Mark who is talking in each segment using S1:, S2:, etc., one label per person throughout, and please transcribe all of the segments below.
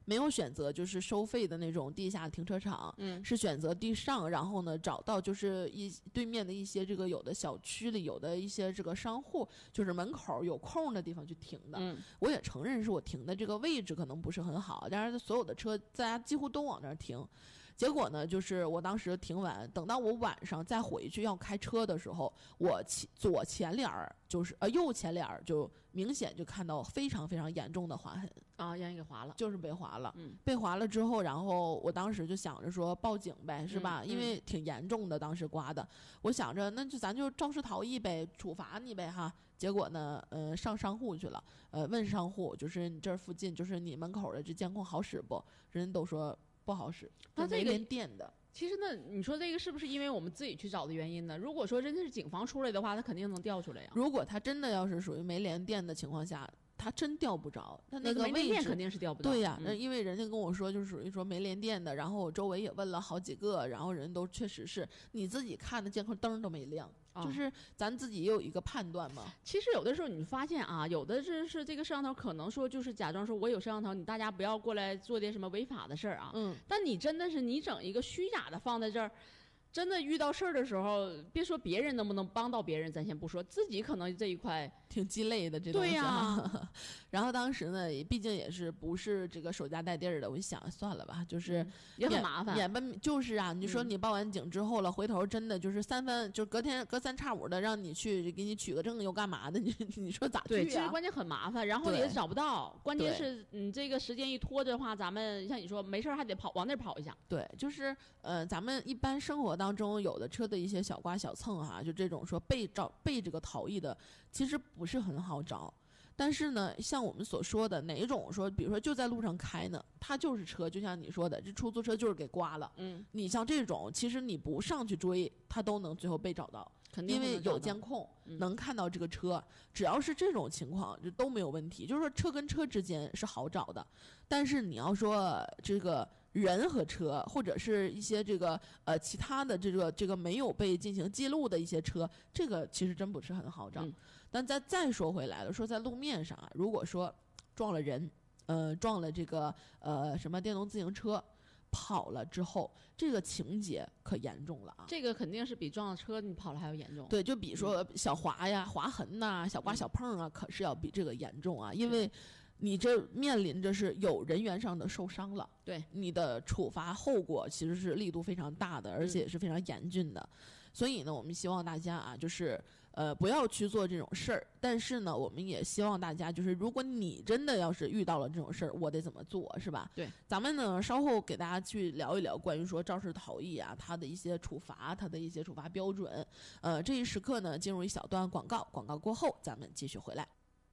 S1: 没有选择就是收费的那种地下停车场，是选择地上，然后呢找到就是对面的一些这个有的小区里有的一些这个商户，就是门口有空的地方去停的。我也承认是我停的这个位置可能不是很好，但是所有的车大家几乎都往那儿停。结果呢，就是我当时停完，等到我晚上再回去要开车的时候，我左前脸就是右前脸就明显就看到非常非常严重的划痕
S2: 啊，让人给划了，
S1: 就是被划了。被划了之后，然后我当时就想着说报警呗，是吧？因为挺严重的，当时刮的，我想着那就咱就肇事逃逸呗，处罚你呗哈。结果呢，上商户去了，问商户，就是你这儿附近，就是你门口的这监控好使不？人都说不好使，
S2: 那这
S1: 没连电的。
S2: 其实呢，你说这个是不是因为我们自己去找的原因呢？如果说真的是警方出来的话，他肯定能调出来呀。
S1: 如果他真的要是属于没连电的情况下，他真调不着，他那个位置
S2: 没连电肯定是调不着。
S1: 对呀，那因为人家跟我说就是属于说没连电的，然后我周围也问了好几个，然后人都确实是你自己看的监控灯都没亮。就是咱自己也有一个判断嘛。
S2: 其实有的时候你发现啊，有的是这个摄像头可能说就是假装说我有摄像头，你大家不要过来做点什么违法的事儿啊。但你真的是你整一个虚假的放在这儿，真的遇到事儿的时候，别说别人能不能帮到别人，咱先不说，自己可能这一块
S1: 挺鸡肋的这东西。
S2: 对呀。
S1: 然后当时呢，毕竟也是不是这个守家带地儿的，我想算了吧，就是
S2: 也很麻烦。
S1: 就是啊，你说你报完警之后了，回头真的就是就隔三差五的让你去给你取个证又干嘛的，你说咋去啊？
S2: 对，其实关键很麻烦，然后也找不到。关键是你这个时间一拖着的话，咱们像你说没事还得往那跑一下。
S1: 对，就是咱们一般生活当中有的车的一些小刮小蹭哈，就这种说被这个逃逸的，其实不是很好找。但是呢，像我们所说的哪种说，比如说就在路上开呢，它就是车，就像你说的，这出租车就是给刮了。你像这种，其实你不上去追，它都能最后被找到，因为有监控能看到这个车。只要是这种情况，就都没有问题。就是说车跟车之间是好找的，但是你要说这个人和车，或者是一些这个其他的这个没有被进行记录的一些车，这个其实真不是很好找。但再说回来了，说在路面上啊，如果说撞了人，撞了这个什么电动自行车跑了之后，这个情节可严重了啊！
S2: 这个肯定是比撞了车你跑了还要严重。
S1: 对，就比说小划呀、划痕呐、小刮小碰啊，可是要比这个严重啊，因为你这面临着是有人员上的受伤了，
S2: 对
S1: 你的处罚后果其实是力度非常大的，而且也是非常严峻的。所以呢，我们希望大家啊，就是不要去做这种事儿。但是呢，我们也希望大家就是，如果你真的要是遇到了这种事儿，我得怎么做，是吧？
S2: 对，
S1: 咱们呢稍后给大家去聊一聊关于说肇事逃逸啊，它的一些处罚，它的一些处罚标准。这一时刻呢，进入一小段广告，广告过后咱们继续回来。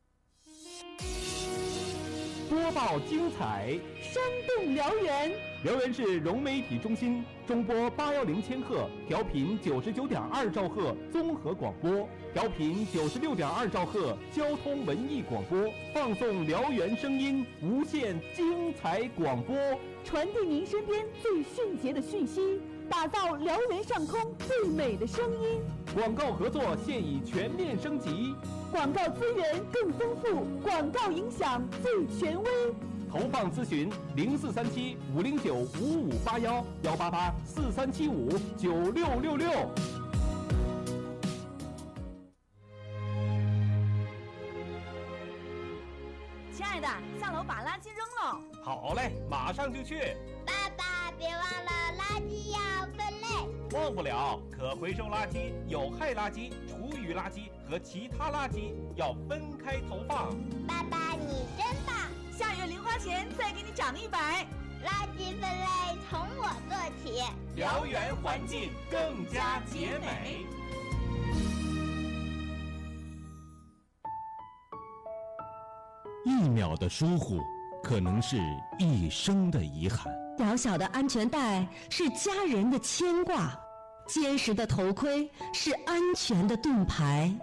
S3: 播报精彩，
S4: 生动辽源。
S3: 辽源市融媒体中心中波810千赫，调频99.2兆赫综合广播，调频96.2兆赫交通文艺广播，放送辽源声音，无限精彩广播，
S4: 传递您身边最迅捷的讯息，打造辽源上空最美的声音。
S3: 广告合作现已全面升级，
S4: 广告资源更丰富，广告影响最权威。
S3: 投放咨询0437-509-5581，188-4375-9666。
S4: 亲爱的，下楼把垃圾扔了。
S3: 好嘞，马上就去。
S5: 爸爸，别忘了垃圾要分类。
S3: 忘不了，可回收垃圾、有害垃圾、厨余垃圾和其他垃圾要分开投放。
S5: 爸爸，你真棒！
S4: 下月零花钱再给你涨100。
S5: 垃圾分类从我做起，
S3: 辽源环境更加洁美。
S6: 1秒的疏忽，可能是一生的遗憾。
S7: 小小的安全带是家人的牵挂，坚实的头盔是安全的盾牌。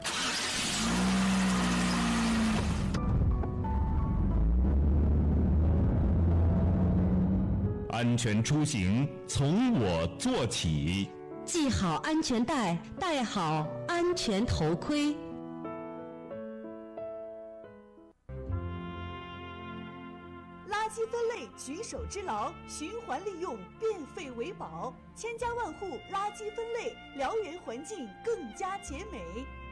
S6: 安全出行从我做起，
S7: 系好安全带，戴好安全头盔。
S4: 垃圾分类举手之劳，循环利用，变废为宝，千家万户垃圾分类，辽源环境更加洁美。